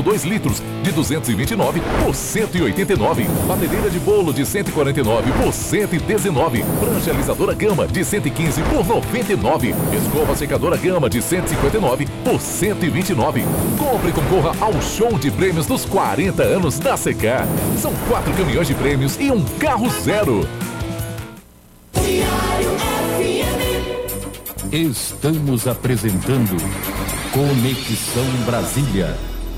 2 litros de 229 por 189. Batedeira de bolo de 149 por 119. Prancha alisadora Gama de 115 por 99. Escova secadora Gama de 159 por 129. Compre e concorra ao show de prêmios dos 40 anos da Secar. São 4 caminhões de prêmios e um carro zero. Estamos apresentando Conexão Brasília.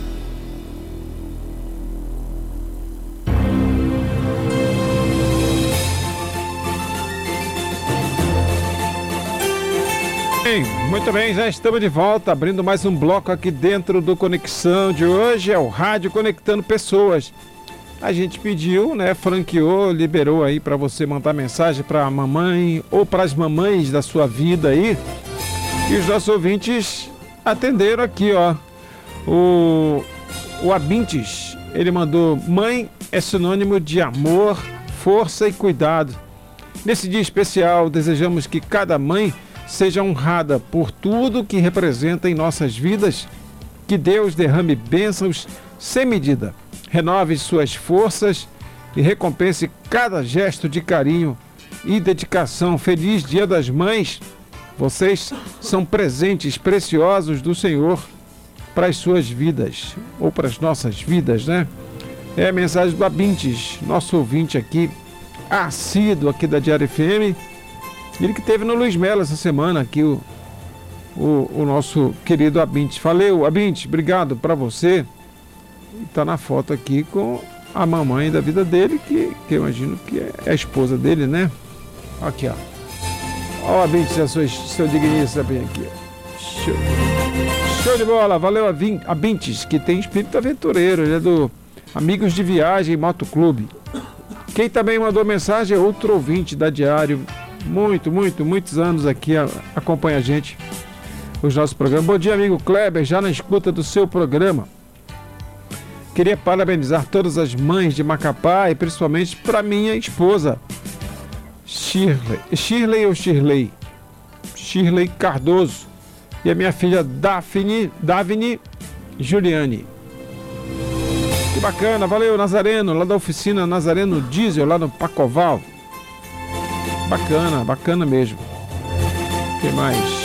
Muito bem, já estamos de volta, abrindo mais um bloco aqui dentro do Conexão de hoje, é o Rádio Conectando Pessoas. A gente pediu, né, franqueou, liberou aí para você mandar mensagem para a mamãe ou para as mamães da sua vida aí. E os nossos ouvintes atenderam aqui, ó. O Abintes, ele mandou: mãe é sinônimo de amor, força e cuidado. Nesse dia especial, desejamos que cada mãe seja honrada por tudo que representa em nossas vidas, que Deus derrame bênçãos sem medida, renove suas forças e recompense cada gesto de carinho e dedicação. Feliz Dia das Mães! Vocês são presentes preciosos do Senhor para as suas vidas, ou para as nossas vidas, né? É a mensagem do Abintes, nosso ouvinte aqui, assíduo aqui da Diário FM. Ele que teve no Luiz Melo essa semana aqui, o nosso querido Abintes. Valeu, Abintes, obrigado para você. Está na foto aqui com a mamãe da vida dele, que eu imagino que é a esposa dele, né? Aqui, ó. Ó, Abintes, seu digníssimo bem aqui. Show de bola, valeu, Abintes, que tem espírito aventureiro, ele é do Amigos de Viagem Motoclube. Quem também mandou mensagem é outro ouvinte da Diário, muitos anos aqui, acompanha a gente, os nossos programas. Bom dia, amigo Kleber, já na escuta do seu programa. Queria parabenizar todas as mães de Macapá e principalmente para minha esposa, Shirley Cardoso, e a minha filha Davine Juliane. Que bacana, valeu, Nazareno, lá da oficina Nazareno Diesel, lá no Pacoval. Bacana mesmo. O que mais?